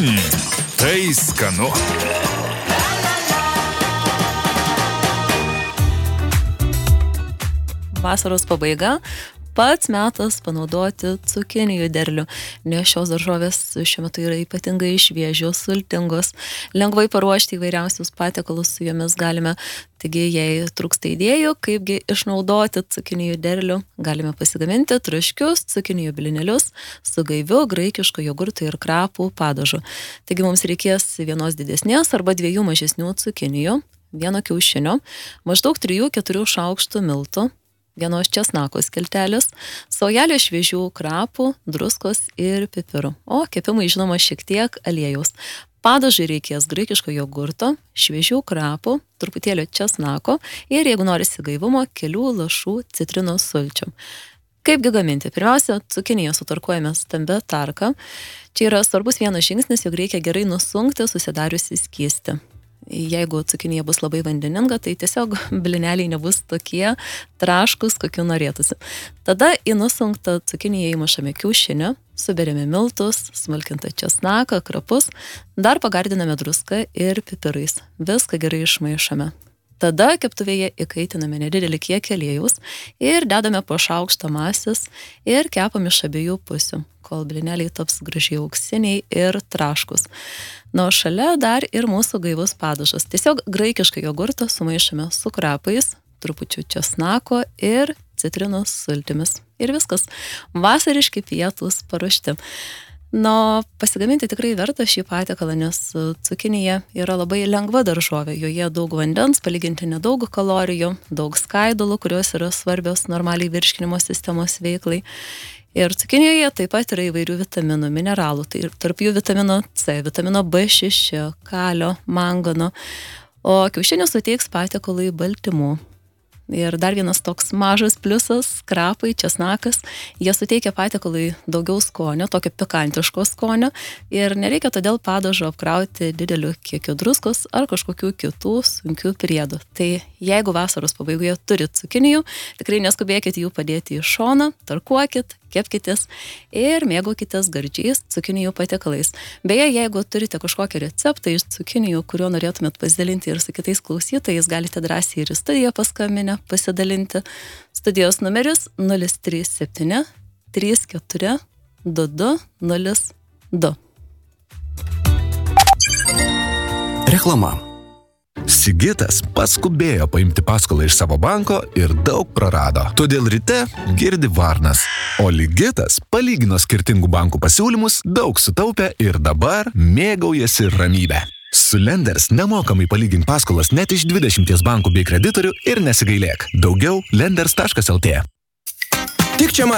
Tai skanu. Vasaros pabaiga, pats metas panaudoti cukinijų derlių, nes šios daržovės šiuo metu yra ypatingai šviežios, sultingos, lengvai paruošti įvairiausius patiekalus su jomis galime. Taigi, jei trūksta idėjų, kaipgi išnaudoti cukinijų derlių, galime pasigaminti traškius cukinijų blynelius su gaiviu graikišku jogurtu ir krapų padažu. Taigi, mums reikės vienos didesnės arba 2 mažesnių cukinijų, 1 kiaušinio, maždaug 3-4 šaukštų miltų, 1 česnako skiltelis, saujelė šviežių krapų, druskos ir pipirų. O kepimui žinoma šiek tiek aliejaus. Padažai reikės graikiško jogurto, šviežių krapų, truputėlio česnako ir jeigu norisi gaivumo, kelių lašų citrinos sulčių. Kaipgi gaminti? Pirmiausia, cukiniją sutarkuojame stambia tarka. Čia yra svarbus vienas žingsnis, jog reikia gerai nusunkti susidariusi skystį. Jeigu cukinija bus labai vandeninga, tai tiesiog blyneliai nebus tokie traškus, kokių norėtųsi. Tada į nusunktą cukiniją įmušame kiaušinį, suberiame miltus, smulkintą česnaką, krapus, dar pagardiname druską ir pipirais. Viską gerai išmaišome. Tada keptuvėje įkaitiname nedidelį kiekį aliejaus ir dedame po šaukštą masės ir kepam iš abiejų pusių, kol blyneliai taps gražiai auksiniai ir traškus. Na, o šalia dar ir mūsų gaivus padažas. Tiesiog graikišką jogurtą sumaišame su krapais, trupučiu česnako ir citrinos sultimis. Ir viskas. Vasariški pietūs paruošti. Na, pasigaminti tikrai verta šį patiekalą, nes cukinija yra labai lengva daržovė. Joje daug vandens, palyginti nedaug kalorijų, daug skaidulų, kurios yra svarbios normaliai virškinimo sistemos veiklai. Ir cukinijoje taip pat yra įvairių vitaminų, mineralų, tai tarp jų vitamino C, vitamino B6, kalio, mangano, o kiaušinis suteiks patiekalui baltymų. Ir dar vienas toks mažas pliusas, krapai, česnakas, jie suteikia patiekalui daugiau skonio, tokio pikantiško skonio ir nereikia todėl padažo apkrauti dideliu kiekiu druskos ar kažkokių kitų sunkių priedų. Tai jeigu vasaros pabaigoje turit cukinijų, tikrai neskubėkit jų padėti į šoną, tarkuokit, kepkitės ir mėgaukitės gardžiais cukinijų patiekalais. Beje, jeigu turite kažkokį receptą iš cukinijų, kuriuo norėtumėt pasidalinti ir su kitais klausytojais, galite drąsiai ir į studiją paskambinę pasidalinti. Studijos numeris 037 34 22 02. Reklama. Sigitas paskubėjo paimti paskolą iš savo banko ir daug prarado. Todėl ryte girdi varnas. O Ligitas palygino skirtingų bankų pasiūlymus, daug sutaupė ir dabar mėgaujasi ramybę. Su Lenders nemokamai palygink paskolas net iš 20 bankų bei kreditorių ir nesigailėk. Daugiau lenders.lt. Tik čia